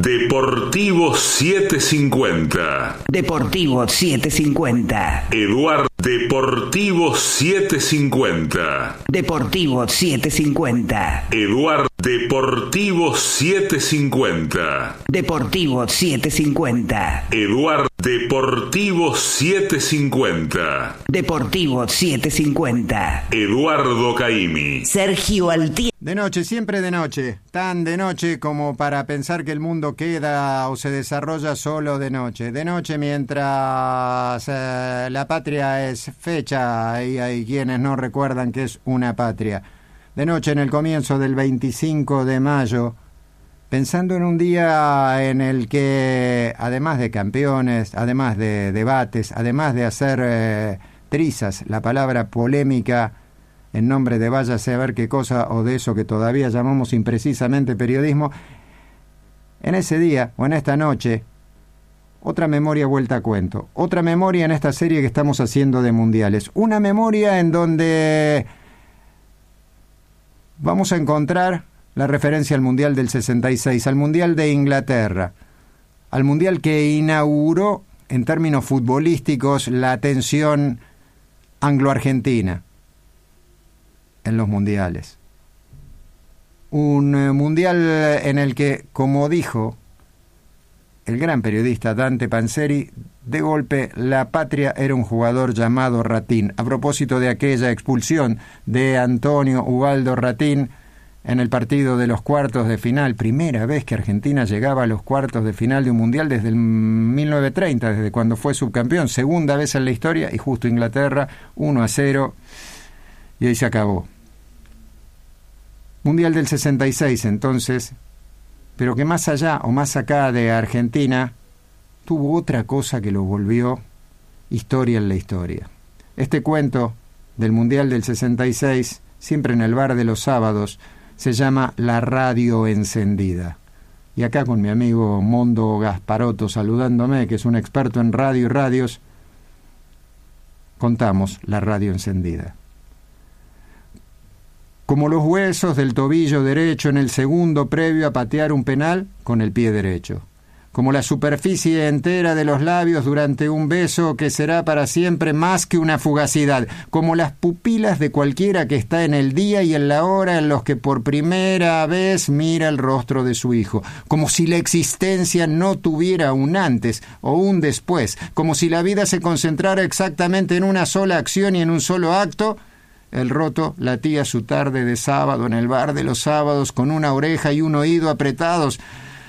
Deportivo 750. Deportivo 750. Eduardo. Deportivo 750. Deportivo 750. Eduardo. Deportivo 750. Deportivo 750. Eduardo. Deportivo 750. Deportivo 750. Eduardo Caimi. Sergio Altieri. De noche, siempre de noche, tan de noche como para pensar que el mundo queda o se desarrolla solo de noche. De noche mientras la patria es fecha y hay quienes no recuerdan que es una patria. De noche en el comienzo del 25 de mayo, pensando en un día en el que, además de campeones, además de debates, además de hacer trizas, la palabra polémica en nombre de vaya a saber qué cosa o de eso que todavía llamamos imprecisamente periodismo, en ese día o en esta noche, otra memoria vuelta a cuento, otra memoria en esta serie que estamos haciendo de mundiales, una memoria en donde vamos a encontrar la referencia al Mundial del 66, al Mundial de Inglaterra, al Mundial que inauguró en términos futbolísticos la tensión anglo-argentina en los mundiales. Un mundial en el que, como dijo el gran periodista Dante Panzeri, de golpe la patria era un jugador llamado Ratín, a propósito de aquella expulsión de Antonio Ubaldo Ratín en el partido de los cuartos de final, primera vez que Argentina llegaba a los cuartos de final de un mundial desde el 1930, desde cuando fue subcampeón, segunda vez en la historia, y justo Inglaterra, 1-0, y ahí se acabó. Mundial del 66, entonces, pero que más allá o más acá de Argentina, tuvo otra cosa que lo volvió historia en la historia. Este cuento del Mundial del 66, siempre en el bar de los sábados, se llama La Radio Encendida. Y acá con mi amigo Mondo Gasparotto saludándome, que es un experto en radio y radios, contamos La Radio Encendida. Como los huesos del tobillo derecho en el segundo previo a patear un penal con el pie derecho. Como la superficie entera de los labios durante un beso que será para siempre más que una fugacidad. Como las pupilas de cualquiera que está en el día y en la hora en los que por primera vez mira el rostro de su hijo. Como si la existencia no tuviera un antes o un después. Como si la vida se concentrara exactamente en una sola acción y en un solo acto. El roto latía su tarde de sábado en el bar de los sábados con una oreja y un oído apretados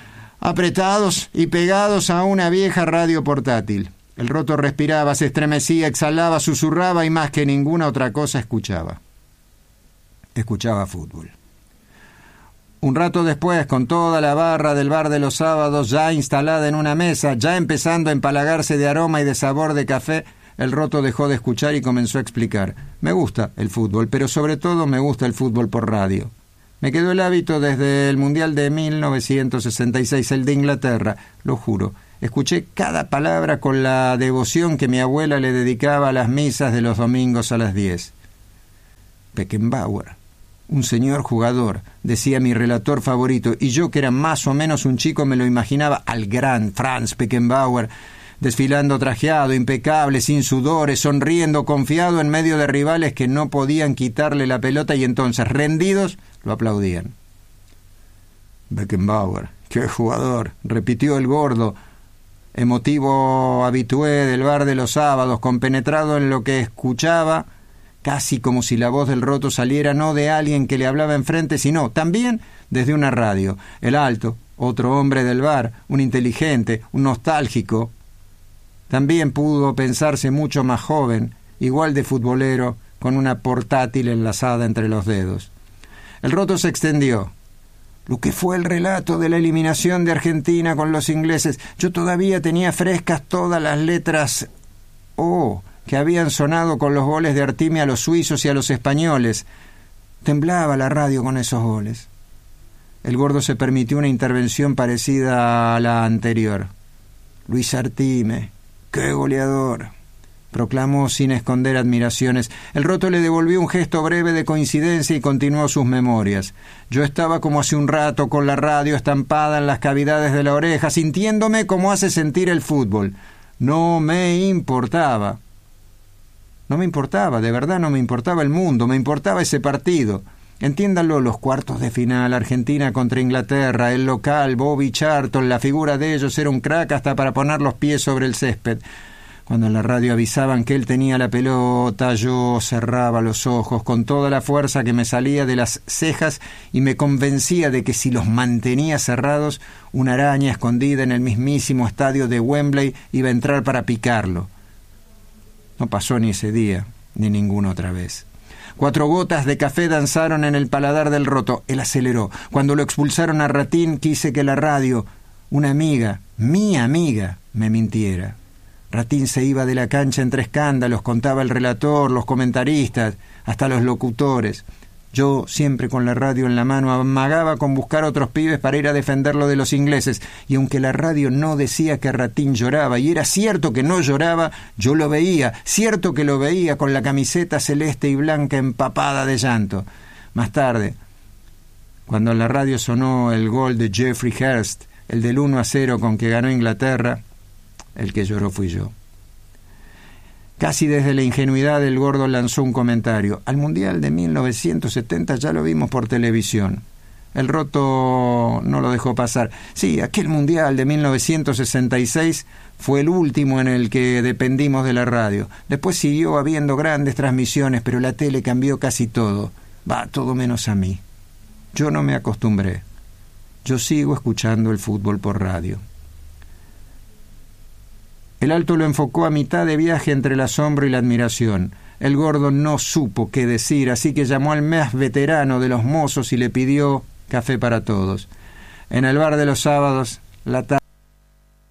y pegados a una vieja radio portátil. El roto respiraba, se estremecía, exhalaba, susurraba y más que ninguna otra cosa escuchaba. Escuchaba fútbol. Un rato después, con toda la barra del bar de los sábados ya instalada en una mesa, ya empezando a empalagarse de aroma y de sabor de café, el roto dejó de escuchar y comenzó a explicar. Me gusta el fútbol, pero sobre todo me gusta el fútbol por radio. Me quedó el hábito desde el Mundial de 1966, el de Inglaterra, lo juro. Escuché cada palabra con la devoción que mi abuela le dedicaba a las misas de los domingos a las 10. Beckenbauer, un señor jugador, decía mi relator favorito, y yo que era más o menos un chico me lo imaginaba al gran Franz Beckenbauer, desfilando trajeado, impecable, sin sudores, sonriendo, confiado en medio de rivales que no podían quitarle la pelota y entonces, rendidos, lo aplaudían. Beckenbauer, qué jugador, repitió el gordo, emotivo habitué del bar de los sábados, compenetrado en lo que escuchaba, casi como si la voz del roto saliera no de alguien que le hablaba enfrente, sino también desde una radio. El alto, otro hombre del bar, un inteligente, un nostálgico, también pudo pensarse mucho más joven, igual de futbolero, con una portátil enlazada entre los dedos. El roto se extendió. Lo que fue el relato de la eliminación de Argentina con los ingleses, yo todavía tenía frescas todas las letras O que habían sonado con los goles de Artimia a los suizos y a los españoles. Temblaba la radio con esos goles. El gordo se permitió una intervención parecida a la anterior. Luis Artime, qué goleador. proclamó sin esconder admiraciones. El roto le devolvió un gesto breve de coincidencia y continuó sus memorias. Yo estaba como hace un rato con la radio estampada en las cavidades de la oreja, sintiéndome como hace sentir el fútbol. No me importaba. No me importaba, de verdad no me importaba el mundo, me importaba ese partido. Entiéndanlo, los cuartos de final, Argentina contra Inglaterra, el local, Bobby Charlton, la figura de ellos era un crack hasta para poner los pies sobre el césped. Cuando en la radio avisaban que él tenía la pelota, yo cerraba los ojos con toda la fuerza que me salía de las cejas y me convencía de que si los mantenía cerrados, una araña escondida en el mismísimo estadio de Wembley iba a entrar para picarlo. No pasó ni ese día, ni ninguna otra vez. 4 gotas de café danzaron en el paladar del roto. Él aceleró. Cuando lo expulsaron a Ratín, quise que la radio, una amiga, mi amiga, me mintiera. Ratín se iba de la cancha entre escándalos, contaba el relator, los comentaristas, hasta los locutores. Yo, siempre con la radio en la mano, amagaba con buscar otros pibes para ir a defenderlo de los ingleses. Y aunque la radio no decía que Ratín lloraba, y era cierto que no lloraba, yo lo veía, cierto que lo veía con la camiseta celeste y blanca empapada de llanto. Más tarde, cuando en la radio sonó el gol de Jeffrey Hurst, el del 1-0 con que ganó Inglaterra, el que lloró fui yo. Casi desde la ingenuidad el gordo lanzó un comentario. Al Mundial de 1970 ya lo vimos por televisión. El roto no lo dejó pasar. Sí, aquel Mundial de 1966 fue el último en el que dependimos de la radio. Después siguió habiendo grandes transmisiones, pero la tele cambió casi todo. Todo menos a mí. Yo no me acostumbré. Yo sigo escuchando el fútbol por radio. El alto lo enfocó a mitad de viaje entre el asombro y la admiración. El gordo no supo qué decir, así que llamó al más veterano de los mozos y le pidió café para todos. En el bar de los sábados, la tarde